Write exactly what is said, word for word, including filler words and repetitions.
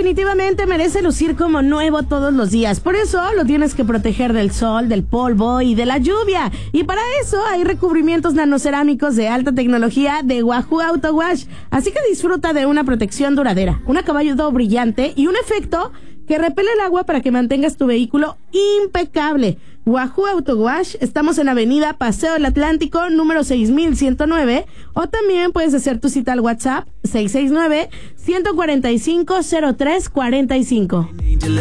definitivamente merece lucir como nuevo todos los días. Por eso lo tienes que proteger del sol, del polvo y de la lluvia. Y para eso hay recubrimientos nanocerámicos de alta tecnología de Wahoo Auto Wash. Así que disfruta de una protección duradera, un acabado brillante y un efecto que repele el agua para que mantengas tu vehículo impecable. Wahoo Auto Wash, estamos en Avenida Paseo del Atlántico, número seis mil ciento nueve, o también puedes hacer tu cita al WhatsApp seis seis nueve, uno cuatro cinco, cero tres cuatro cinco.